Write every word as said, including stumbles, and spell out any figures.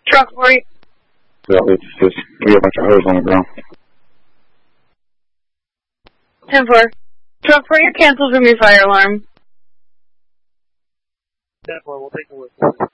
Truck for you. So it's just, we have a bunch of hose on the ground. ten four. Truck for you, cancels from your fire alarm. ten four, we'll take a look.